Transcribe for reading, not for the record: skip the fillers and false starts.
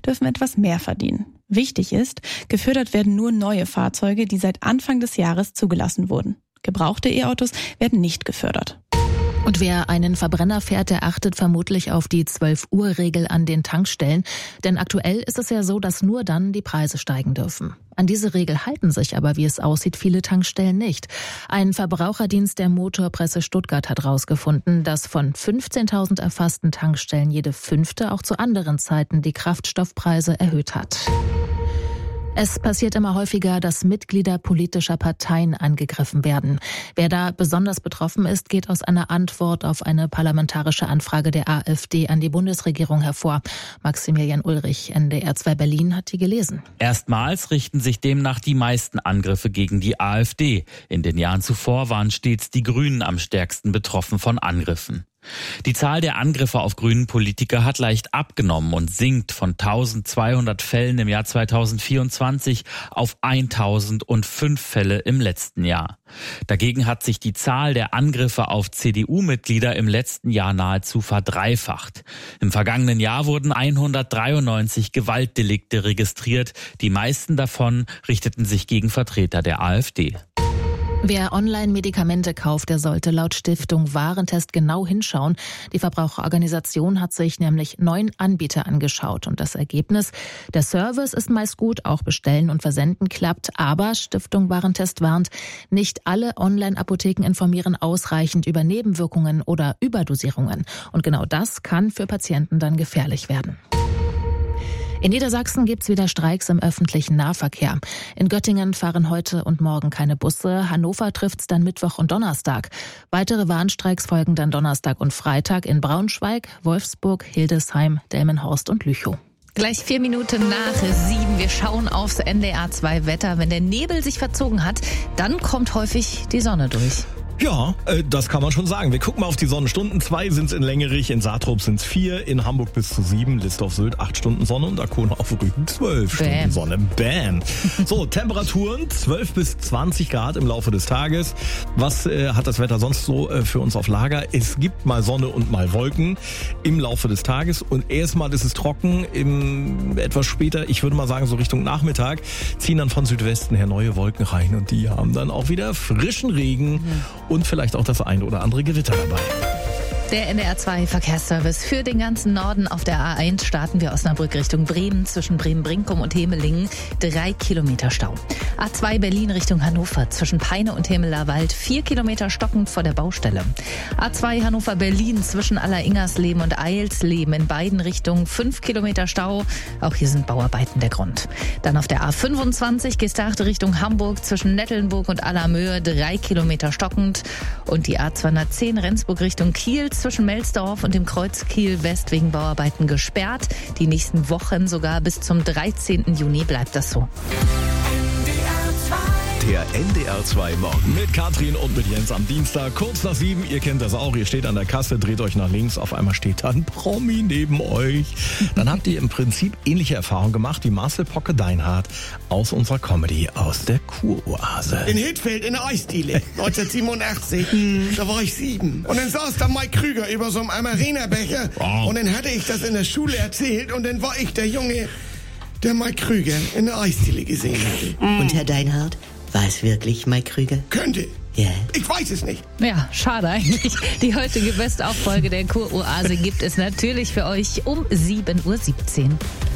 dürfen etwas mehr verdienen. Wichtig ist, gefördert werden nur neue Fahrzeuge, die seit Anfang des Jahres zugelassen wurden. Gebrauchte E-Autos werden nicht gefördert. Und wer einen Verbrenner fährt, der achtet vermutlich auf die 12-Uhr-Regel an den Tankstellen. Denn aktuell ist es ja so, dass nur dann die Preise steigen dürfen. An diese Regel halten sich aber, wie es aussieht, viele Tankstellen nicht. Ein Verbraucherdienst der Motorpresse Stuttgart hat herausgefunden, dass von 15.000 erfassten Tankstellen jede 5. auch zu anderen Zeiten die Kraftstoffpreise erhöht hat. Es passiert immer häufiger, dass Mitglieder politischer Parteien angegriffen werden. Wer da besonders betroffen ist, geht aus einer Antwort auf eine parlamentarische Anfrage der AfD an die Bundesregierung hervor. Maximilian Ulrich, NDR 2 Berlin, hat die gelesen. Erstmals richten sich demnach die meisten Angriffe gegen die AfD. In den Jahren zuvor waren stets die Grünen am stärksten betroffen von Angriffen. Die Zahl der Angriffe auf grünen Politiker hat leicht abgenommen und sinkt von 1200 Fällen im Jahr 2024 auf 1005 Fälle im letzten Jahr. Dagegen hat sich die Zahl der Angriffe auf CDU-Mitglieder im letzten Jahr nahezu verdreifacht. Im vergangenen Jahr wurden 193 Gewaltdelikte registriert. Die meisten davon richteten sich gegen Vertreter der AfD. Wer Online-Medikamente kauft, der sollte laut Stiftung Warentest genau hinschauen. Die Verbraucherorganisation hat sich nämlich 9 Anbieter angeschaut. Und das Ergebnis: Der Service ist meist gut, auch Bestellen und Versenden klappt. Aber Stiftung Warentest warnt, nicht alle Online-Apotheken informieren ausreichend über Nebenwirkungen oder Überdosierungen. Und genau das kann für Patienten dann gefährlich werden. In Niedersachsen gibt's wieder Streiks im öffentlichen Nahverkehr. In Göttingen fahren heute und morgen keine Busse. Hannover trifft's dann Mittwoch und Donnerstag. Weitere Warnstreiks folgen dann Donnerstag und Freitag in Braunschweig, Wolfsburg, Hildesheim, Delmenhorst und Lüchow. Gleich 4 Minuten nach 7. Wir schauen aufs NDR 2 Wetter. Wenn der Nebel sich verzogen hat, dann kommt häufig die Sonne durch. Ja, das kann man schon sagen. Wir gucken mal auf die Sonnenstunden. 2 sind's in Längerich, in Saatrup sind's 4, in Hamburg bis zu 7, List auf Sylt 8 Stunden Sonne und Arkona auf Rügen 12 Stunden Sonne. Bam! So, Temperaturen 12 bis 20 Grad im Laufe des Tages. Was hat das Wetter sonst so für uns auf Lager? Es gibt mal Sonne und mal Wolken im Laufe des Tages und erstmal ist es trocken. Etwas später, ich würde mal sagen so Richtung Nachmittag, ziehen dann von Südwesten her neue Wolken rein und die haben dann auch wieder frischen Regen. Und vielleicht auch das eine oder andere Gewitter dabei. Der NDR 2 Verkehrsservice für den ganzen Norden. Auf der A1 starten wir Osnabrück Richtung Bremen. Zwischen Bremen-Brinkum und Hemelingen 3 Kilometer Stau. A2 Berlin Richtung Hannover. Zwischen Peine und Hemelerwald 4 Kilometer stockend vor der Baustelle. A2 Hannover-Berlin zwischen Alleringers-Leben und Eilsleben in beiden Richtungen 5 Kilometer Stau. Auch hier sind Bauarbeiten der Grund. Dann auf der A25 Gestacht Richtung Hamburg zwischen Nettelnburg und Allermöhe 3 Kilometer stockend. Und die A210 Rendsburg Richtung Kiel zwischen Melsdorf und dem Kreuz Kiel West wegen Bauarbeiten gesperrt. Die nächsten Wochen sogar bis zum 13. Juni bleibt das so. Der NDR 2 Morgen. Mit Katrin und mit Jens am Dienstag, kurz nach 7. Ihr kennt das auch. Ihr steht an der Kasse, dreht euch nach links. Auf einmal steht da ein Promi neben euch. Dann habt ihr im Prinzip ähnliche Erfahrungen gemacht wie Marcel Pocke-Deinhardt aus unserer Comedy aus der Kuroase. In Hittfeld in der Eisdiele 1987. Da war ich 7. Und dann saß da Mike Krüger über so einem Amarena-Becher. Wow. Und dann hatte ich das in der Schule erzählt. Und dann war ich der Junge, der Mike Krüger in der Eisdiele gesehen hatte. Und Herr Deinhardt, war es wirklich Mike Krüger? Könnte. Ja. Ich weiß es nicht. Ja, schade eigentlich. Die heutige Best-of-Folge der Kuroase gibt es natürlich für euch um 7:17 Uhr.